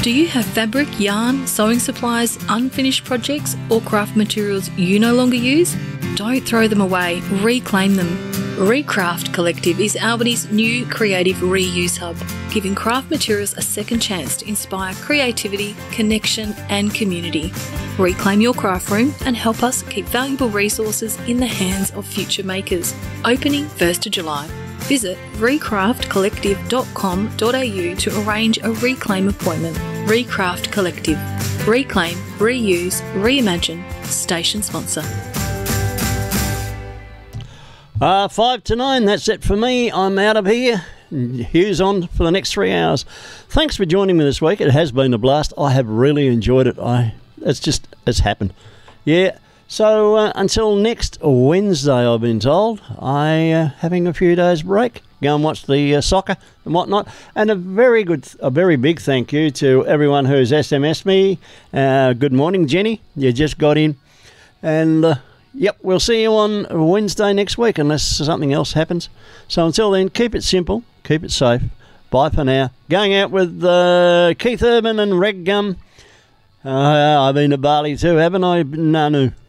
Do you have fabric, yarn, sewing supplies, unfinished projects, or craft materials you no longer use? Don't throw them away, reclaim them. Recraft Collective is Albany's new creative reuse hub, giving craft materials a second chance to inspire creativity, connection and community. Reclaim your craft room and help us keep valuable resources in the hands of future makers. Opening 1st of July. Visit recraftcollective.com.au to arrange a reclaim appointment. Recraft Collective. Reclaim, reuse, reimagine. Station sponsor. 5 to 9, that's it for me. I'm out of here. Hugh's on for the next 3 hours. Thanks for joining me this week. It has been a blast. I have really enjoyed it. It's happened. Yeah. So until next Wednesday, I've been told, having a few days break, go and watch the soccer and whatnot. And a very big thank you to everyone who's SMS'd me. Good morning, Jenny. You just got in. And yep, we'll see you on Wednesday next week unless something else happens. So until then, keep it simple, keep it safe. Bye for now. Going out with Keith Urban and Reg Gum. I've been to Bali too, haven't I? Nanu.